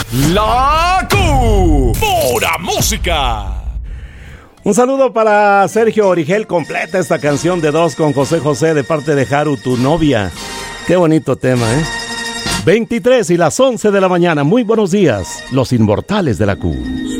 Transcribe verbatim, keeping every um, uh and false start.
La Q. Pura música. Un saludo para Sergio Origel. Completa esta canción de dos con José José de parte de Haru, tu novia. Qué bonito tema, ¿eh? veintitrés y las once de la mañana. Muy buenos días, los inmortales de la Q.